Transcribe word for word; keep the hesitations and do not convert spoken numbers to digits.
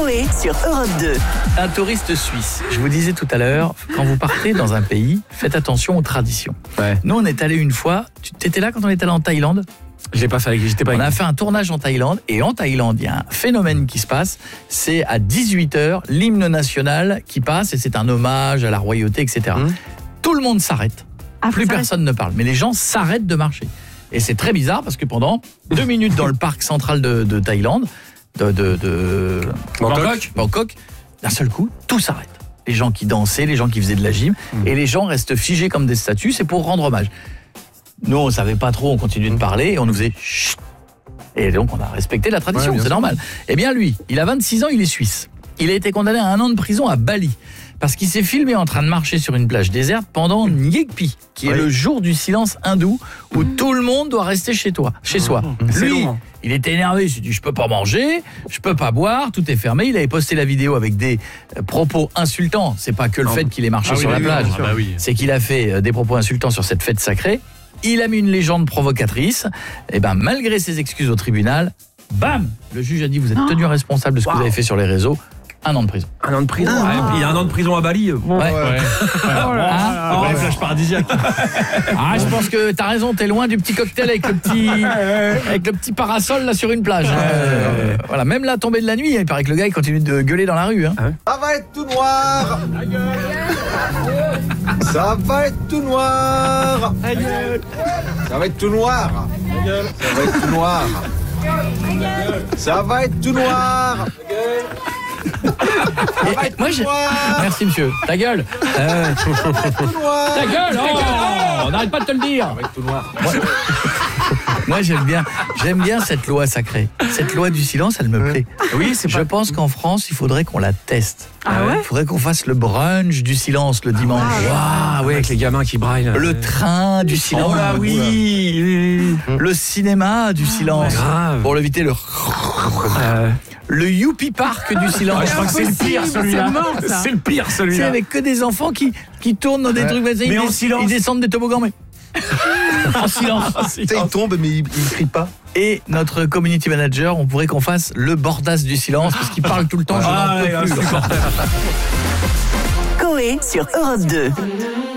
Coé sur Europe deux. Un touriste suisse. Je vous disais tout à l'heure, quand vous partez dans un pays, faites attention aux traditions. Ouais. Nous, on est allé une fois. Tu étais là quand on était allé en Thaïlande ? J'ai pas fait, j'étais pas. On a fait un tournage en Thaïlande et en Thaïlande, il y a un phénomène qui se passe. C'est à dix-huit heures, l'hymne national qui passe et c'est un hommage à la royauté, et cetera. Mmh. Tout le monde s'arrête. Ah, Plus personne ne parle, mais les gens s'arrêtent de marcher. Et c'est très bizarre parce que pendant deux minutes dans le parc central de, de Thaïlande, de, de, de Bangkok. Bangkok, d'un seul coup, tout s'arrête. Les gens qui dansaient, les gens qui faisaient de la gym, mmh. et les gens restent figés comme des statues, c'est pour rendre hommage. Nous, on ne savait pas trop, on continuait de parler et on nous faisait chut. Et donc, on a respecté la tradition, ouais, c'est normal. Eh bien, lui, il a vingt-six ans, il est suisse. Il a été condamné à un an de prison à Bali parce qu'il s'est filmé en train de marcher sur une plage déserte pendant Nyekpi, qui ouais. est le jour du silence hindou où mmh. tout le monde doit rester chez toi, chez soi. Mmh. Lui, il était énervé, il s'est dit je peux pas manger, je peux pas boire, tout est fermé. Il avait posté la vidéo avec des propos insultants. C'est pas que le non. fait qu'il ait marché ah, sur oui, la oui, plage, ah, bah oui. c'est qu'il a fait des propos insultants sur cette fête sacrée. Il a mis une légende provocatrice. Et ben malgré ses excuses au tribunal, bam, le juge a dit vous êtes tenu responsable de ce wow. que vous avez fait sur les réseaux. Un an de prison. Un an de prison. Ah, ouais, et puis il y a un an de prison à Bali. Ouais. ouais. ouais. Ah, oh, les flashs paradisiaques. Ah, je pense que t'as raison, t'es loin du petit cocktail avec le petit, avec le petit parasol là sur une plage. Hein. Euh, voilà, même la tombée de la nuit, il paraît que le gars il continue de gueuler dans la rue. Hein. Ça va être tout noir. Ça va être tout noir. Ça va être tout noir. Ça va être tout noir. Ça va être tout noir. Et, moi, je... Merci monsieur. Ta gueule. Euh... Ta gueule. Oh, on n'arrête pas de te le dire. Avec tout noir. Moi, moi j'aime bien, j'aime bien cette loi sacrée. Cette loi du silence, elle me plaît. Oui, c'est je pas... pense qu'en France, il faudrait qu'on la teste. Ah ouais. Il faudrait qu'on fasse le brunch du silence le dimanche. Ah, wow, ouais, avec les gamins qui braillent. Le train du silence. Oh là, oui. Le cinéma du silence. Grave. Pour éviter le. Euh... Le Youpi Park du silence. Ouais, je crois que c'est le pire celui-là. C'est, c'est le pire celui-là. C'est avec que des enfants qui, qui tournent dans des ouais. trucs. Mais ils en des, silence. Ils descendent des toboggans, mais. en silence. Ils tombent, mais ils ne crient pas. Et notre community manager, on pourrait qu'on fasse le bordas du silence parce qu'il parle tout le temps. Je ah, n'en peux ouais, plus. Coé sur Europe deux.